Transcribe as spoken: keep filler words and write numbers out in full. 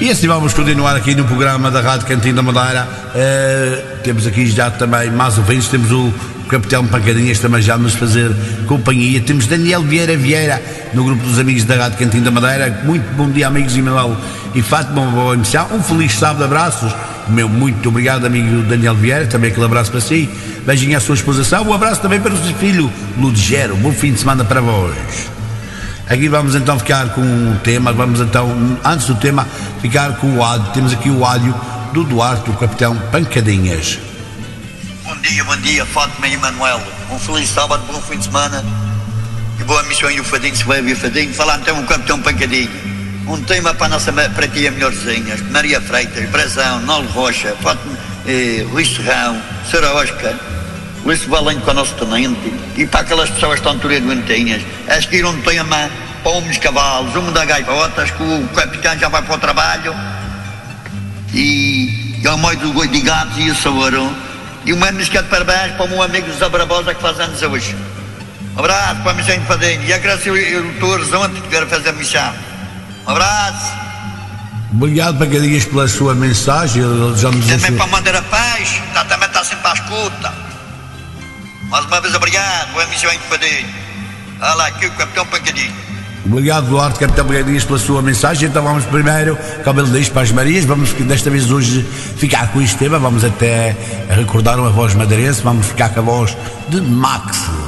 E assim vamos continuar aqui no programa da Rádio Cantinho da Madeira. Uh, temos aqui já também mais ouvintes, temos o Capitão Pancadinhas também já nos fazer companhia. Temos Daniel Vieira Vieira no grupo dos amigos da Rádio Cantinho da Madeira. Muito bom dia, amigos de Manuel e Fátima, uma boa emissão. Um feliz sábado, abraços. Meu muito obrigado, amigo Daniel Vieira, também aquele abraço para si. Beijinho à sua esposa Sá, um abraço também para o seu filho Ludgero. Bom fim de semana para vós. Aqui vamos então ficar com o tema, vamos então, antes do tema, ficar com o áudio. Temos aqui o áudio do Duarte, o Capitão Pancadinhas. Bom dia, bom dia, Fátima e Manuel. Um feliz sábado, bom fim de semana e boa missão. E o Fadinho, se vai ouvir o Fadinho, falar então o Capitão Pancadinho. Um tema para a nossa, para ti, a melhores resenhas. Maria Freitas, Brasão, Nolo Rocha, Fátima, eh, Luís Serrão, Sra. Oscar, Luís Valente com o nosso tenente, e para aquelas pessoas que estão doentinhas, as que irão de tema para homens cavalos, um da gaivotas, que o capitão já vai para o trabalho, e, e ao meio do goi de gatos e o sabor. E uma música de parabéns para o meu amigo José Barbosa, que faz anos hoje. Um abraço para a missão de Fadinho, e agradeço o doutor ontem que veio fazer a missão. Um abraço. Obrigado, Pancadinhas, pela sua mensagem. Já nos também para mandar a paz, está, também está sempre à escuta. Mais uma vez, obrigado. Boa missão de Fadinho. Olha lá, aqui o Capitão Pancadinho. Obrigado, Duarte, Capitão Pancadinhas, pela sua mensagem. Então vamos primeiro, como ele diz, para as Marias. Vamos desta vez hoje ficar com este tema. Vamos até recordar uma voz madeirense. Vamos ficar com a voz de Max.